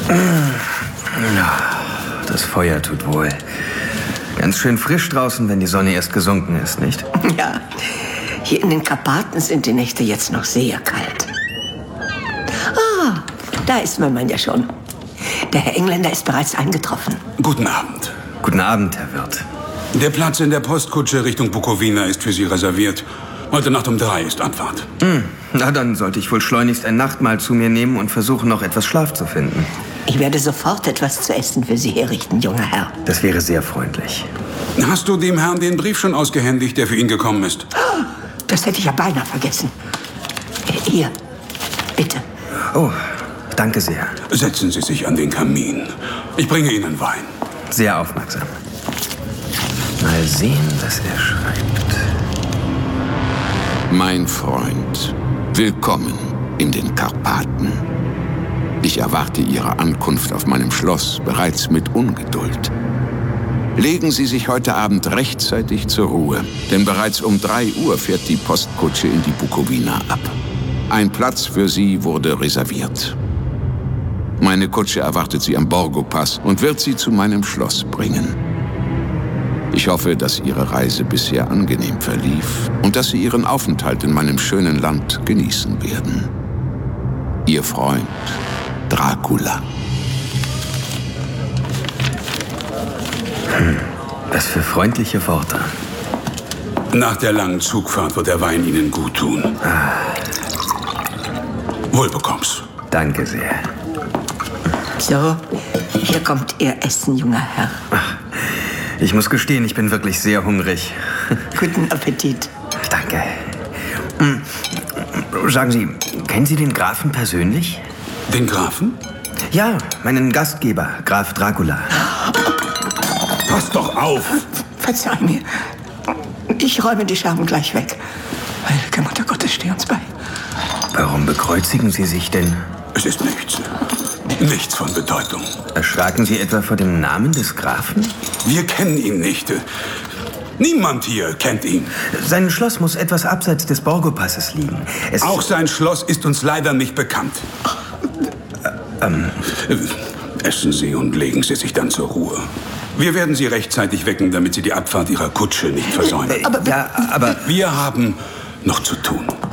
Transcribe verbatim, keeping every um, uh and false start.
Das Feuer tut wohl. Ganz schön frisch draußen, wenn die Sonne erst gesunken ist, nicht? Ja, hier in den Karpaten sind die Nächte jetzt noch sehr kalt. Ah, da ist mein Mann ja schon. Der Herr Engländer ist bereits eingetroffen. Guten Abend. Guten Abend, Herr Wirt. Der Platz in der Postkutsche Richtung Bukowina ist für Sie reserviert. Heute Nacht um drei ist Anfahrt. Hm, na, dann sollte ich wohl schleunigst ein Nachtmahl zu mir nehmen und versuchen, noch etwas Schlaf zu finden. Ich werde sofort etwas zu essen für Sie herrichten, junger Herr. Das wäre sehr freundlich. Hast du dem Herrn den Brief schon ausgehändigt, der für ihn gekommen ist? Das hätte ich ja beinahe vergessen. Hier, bitte. Oh, danke sehr. Setzen Sie sich an den Kamin. Ich bringe Ihnen Wein. Sehr aufmerksam. Mal sehen, was er schreibt. Mein Freund, willkommen in den Karpaten. Ich erwarte Ihre Ankunft auf meinem Schloss bereits mit Ungeduld. Legen Sie sich heute Abend rechtzeitig zur Ruhe, denn bereits um drei Uhr fährt die Postkutsche in die Bukowina ab. Ein Platz für Sie wurde reserviert. Meine Kutsche erwartet Sie am Borgo-Pass und wird Sie zu meinem Schloss bringen. Ich hoffe, dass Ihre Reise bisher angenehm verlief und dass Sie Ihren Aufenthalt in meinem schönen Land genießen werden. Ihr Freund Dracula. Hm, was für freundliche Worte. Nach der langen Zugfahrt wird der Wein Ihnen gut tun. Ah. Wohlbekomm's. Danke sehr. So, hier kommt Ihr Essen, junger Herr. Ach, ich muss gestehen, ich bin wirklich sehr hungrig. Guten Appetit. Danke. Hm, sagen Sie, kennen Sie den Grafen persönlich? Den Grafen? Ja, meinen Gastgeber, Graf Dracula. Pass doch auf! Verzeih mir. Ich räume die Scherben gleich weg. Heilige Mutter Gottes, steh uns bei. Warum bekreuzigen Sie sich denn? Es ist nichts. Nichts von Bedeutung. Erschraken Sie etwa vor dem Namen des Grafen? Wir kennen ihn nicht. Niemand hier kennt ihn. Sein Schloss muss etwas abseits des Borgo-Passes liegen. Es Auch sein Schloss ist uns leider nicht bekannt. Äh, ähm. Essen Sie und legen Sie sich dann zur Ruhe. Wir werden Sie rechtzeitig wecken, damit Sie die Abfahrt Ihrer Kutsche nicht versäumen. Aber, ja, aber wir haben noch zu tun.